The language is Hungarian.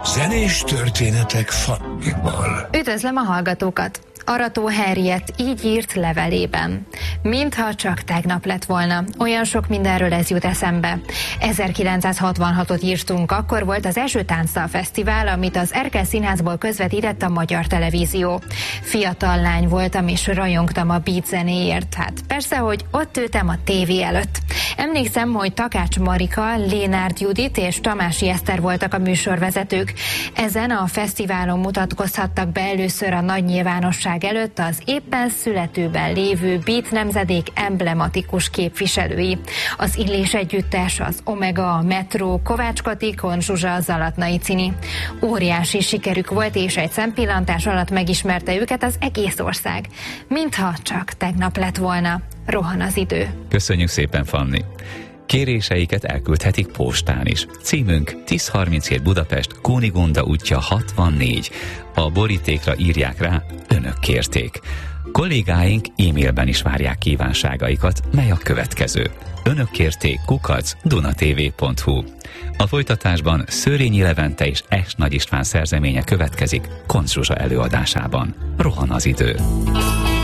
Zenés történetek Fannival. Üdvözlöm a hallgatókat! Arató Henriett így írt levelében. Mintha csak tegnap lett volna. Olyan sok mindenről ez jut eszembe. 1966-ot írtunk, akkor volt az első táncdalfesztivál, amit az Erkel Színházból közvetített a Magyar Televízió. Fiatal lány voltam és rajongtam a beat zenéért. Hát persze, hogy ott ültem a tévé előtt. Emlékszem, hogy Takács Marika, Lénárd Judit és Tamási Eszter voltak a műsorvezetők. Ezen a fesztiválon mutatkozhattak be először a nagy nyilvánosság előtt az éppen születőben lévő beat nemzedék emblematikus képviselői. Az Illés Együttes, az Omega, a Metro, Kovács Kati, Kon Zsuzsa, Zalatnai Cini. Óriási sikerük volt, és egy szempillantás alatt megismerte őket az egész ország. Mintha csak tegnap lett volna. Rohan az idő. Köszönjük szépen, Fanni! Kéréseiket elküldhetik postán is. Címünk 1037 Budapest, Kunigunda útja 64. A borítékra írják rá, önök kérték. Kollégáink e-mailben is várják kívánságaikat, mely a következő: önök kérték @dunatv.hu. A folytatásban Szőrényi Levente és Es Nagy István szerzeménye következik Koncz Zsuzsa előadásában. Rohan az idő.